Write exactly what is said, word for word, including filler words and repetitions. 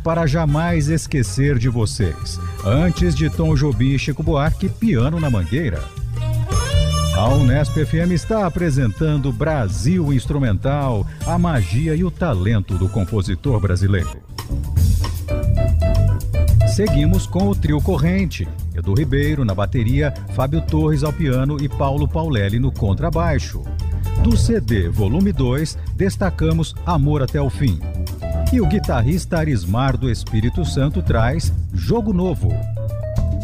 para jamais esquecer de vocês. Antes de Tom Jobim e Chico Buarque, Piano na Mangueira. A Unesp F M está apresentando Brasil Instrumental, a magia e o talento do compositor brasileiro. Seguimos com o trio Corrente, Edu Ribeiro na bateria, Fábio Torres ao piano e Paulo Paulelli no contrabaixo. Do C D Volume dois, destacamos Amor até o Fim. E o guitarrista Arismar do Espírito Santo traz Jogo Novo,